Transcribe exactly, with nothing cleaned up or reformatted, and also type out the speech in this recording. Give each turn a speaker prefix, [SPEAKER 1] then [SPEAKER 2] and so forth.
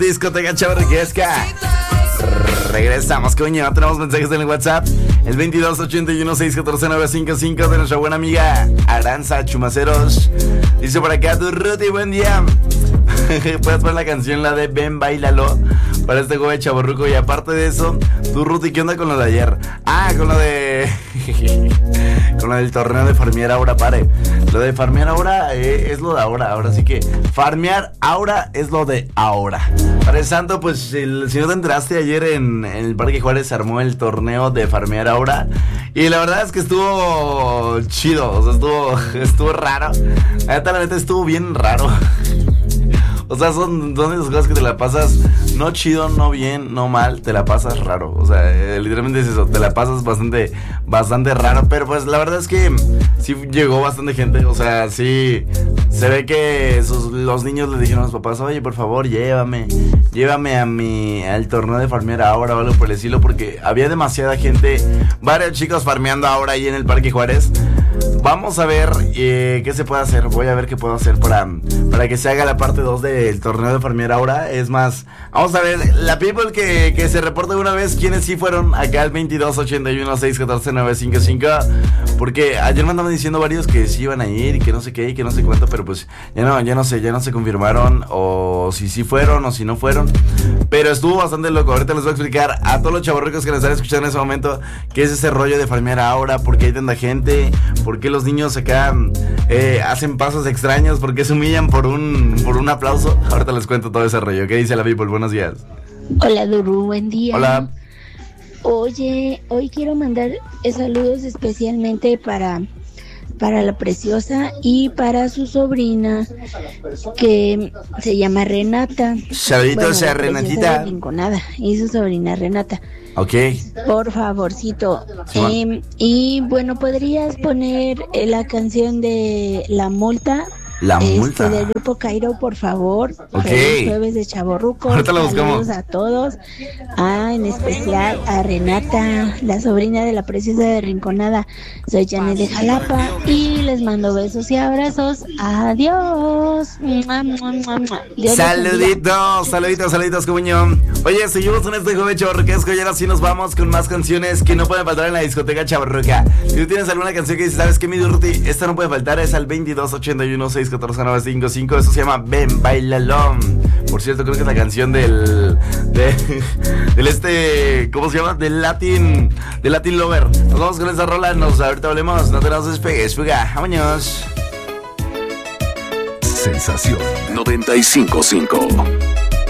[SPEAKER 1] Discoteca Chavarriquesca. Regresamos, coño. Tenemos mensajes en el WhatsApp. El veintidós ochenta y uno seis catorce nueve cinco cinco de nuestra buena amiga Aranza Chumaceros. Dice por acá, tu Ruti, buen día. Puedes poner la canción, la de Ven, Bailalo, para este joven chavorruco. Y aparte de eso, tu Ruti, ¿qué onda con lo de ayer? Ah, con lo de... con lo del torneo de farmear ahora, pare. Lo de farmear ahora eh, es lo de ahora. Ahora sí que farmear ahora es lo de ahora. Padre Santo, pues el, si no te enteraste, ayer en, en el Parque Juárez se armó el torneo de farmear ahora. Y la verdad es que estuvo chido. O sea, estuvo, estuvo raro. La neta, la neta estuvo bien raro. O sea, son, son esas cosas que te la pasas no chido, no bien, no mal, te la pasas raro. O sea, eh, literalmente es eso, te la pasas bastante, bastante raro. Pero pues la verdad es que sí llegó bastante gente. O sea, sí, se ve que esos, los niños le dijeron a los papás, oye, por favor, llévame, llévame a mi, al torneo de farmear ahora o algo por el estilo. Porque había demasiada gente, varios chicos farmeando ahora ahí en el Parque Juárez. Vamos a ver eh, qué se puede hacer. Voy a ver qué puedo hacer para, para que se haga la parte dos del torneo de farmear ahora. Es más, vamos a ver la people que, que se reporte una vez quiénes sí fueron acá al veintidós ochenta y uno seis catorce nueve cinco cinco. Porque ayer me andaban diciendo varios que sí iban a ir y que no sé qué y que no sé cuánto, pero pues ya no, ya no sé, ya no se confirmaron o si sí fueron o si no fueron. Pero estuvo bastante loco. Ahorita les voy a explicar a todos los chavorricos que nos están escuchando en ese momento qué es ese rollo de farmear ahora, por qué hay tanta gente, por qué los niños acá eh, hacen pasos extraños, por qué se humillan por un, por un aplauso. Ahorita les cuento todo ese rollo. ¿Qué dice la people? Buenos días.
[SPEAKER 2] Hola, Duru, buen día.
[SPEAKER 1] Hola.
[SPEAKER 2] Oye, hoy quiero mandar saludos especialmente para, para la preciosa y para su sobrina que se llama Renata.
[SPEAKER 1] Saluditos
[SPEAKER 2] bueno,
[SPEAKER 1] a Renatita.
[SPEAKER 2] De Rinconada, y su sobrina Renata.
[SPEAKER 1] Ok.
[SPEAKER 2] Por favorcito.
[SPEAKER 1] Sí,
[SPEAKER 2] eh, y bueno, ¿podrías poner eh, la canción de La Multa?
[SPEAKER 1] La Multa.
[SPEAKER 2] Este, del grupo Cairo, por favor.
[SPEAKER 1] Ok.
[SPEAKER 2] Feliz jueves de Chavorrucos.
[SPEAKER 1] Ahorita la buscamos.
[SPEAKER 2] Saludos a todos. Ah, en especial a Renata, la sobrina de la preciosa de Rinconada. Soy Janet de Jalapa y les mando besos y abrazos. Adiós. Mua, mua, mua, mua. Dios
[SPEAKER 1] Saluditos, saluditos, saluditos, comuño. Oye, seguimos en este joven chavorruquesco y ahora sí nos vamos con más canciones que no pueden faltar en la discoteca chavorruca. Si tú tienes alguna canción que dices, ¿sabes qué, mi Durti? Esta no puede faltar, es al veintidós ochenta y uno seis catorce nueve cinco cinco. Eso se llama Ven, Bailalo. Por cierto, creo que es la canción del de, del este, ¿cómo se llama? Del Latin, del Latin Lover. Nos vamos con esa rola, nos ahorita hablemos. No te nos despegues, fuga, vámonos.
[SPEAKER 3] Sensación noventa y cinco punto cinco.